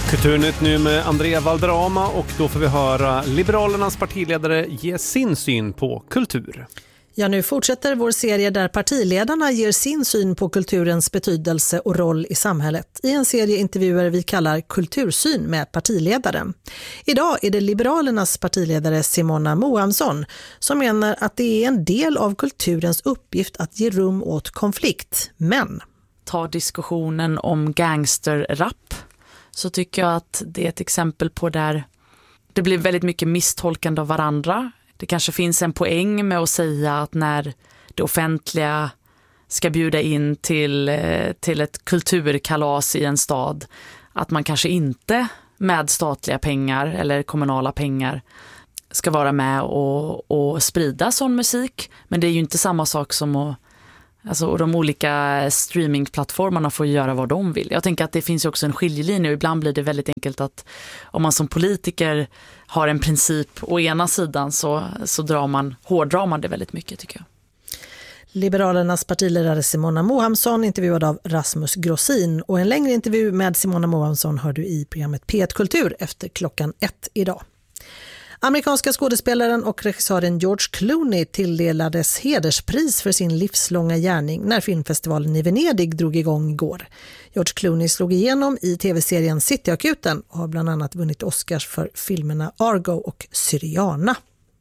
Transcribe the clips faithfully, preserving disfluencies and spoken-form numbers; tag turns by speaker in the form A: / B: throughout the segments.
A: Kulturnytt nu med Andrea Valderrama, och då får vi höra Liberalernas partiledare ge sin syn på kultur.
B: Ja, nu fortsätter vår serie där partiledarna ger sin syn på kulturens betydelse och roll i samhället i en serie intervjuer vi kallar Kultursyn med partiledaren. Idag är det Liberalernas partiledare Simona Mohamsson som menar att det är en del av kulturens uppgift att ge rum åt konflikt, men...
C: Ta diskussionen om gangsterrap, så tycker jag att det är ett exempel på där det blir väldigt mycket misstolkande av varandra. Det kanske finns en poäng med att säga att när det offentliga ska bjuda in till, till ett kulturkalas i en stad, att man kanske inte med statliga pengar eller kommunala pengar ska vara med och, och sprida sån musik. Men det är ju inte samma sak som att Alltså, de olika streamingplattformarna får göra vad de vill. Jag tänker att det finns också en skiljelinje, och ibland blir det väldigt enkelt att om man som politiker har en princip å ena sidan så, så drar man, hårdrar man det väldigt mycket, tycker jag.
B: Liberalernas partiledare Simona Mohamsson intervjuad av Rasmus Grossin, och en längre intervju med Simona Mohamsson hör du i programmet P ett Kultur efter klockan ett idag. Amerikanska skådespelaren och regissören George Clooney tilldelades hederspris för sin livslånga gärning när filmfestivalen i Venedig drog igång igår. George Clooney slog igenom i tv-serien Cityakuten och har bland annat vunnit Oscars för filmerna Argo och Syriana.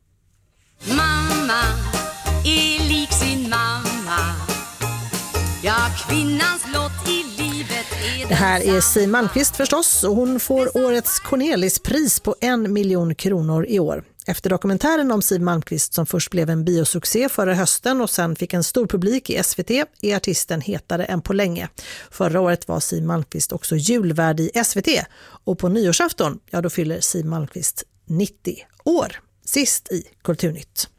D: Mamma är lik sin mamma. Ja, kvinnans lott i livet är...
B: Det här är Siw Malmkvist förstås, och hon får årets Cornelispris på en miljon kronor i år. Efter dokumentären om Siw Malmkvist som först blev en biosuccé förra hösten och sen fick en stor publik i S V T är artisten hetare än på länge. Förra året var Siw Malmkvist också julvärd i S V T, och på nyårsafton, ja då fyller Siw Malmkvist nittio år. Sist i Kulturnytt.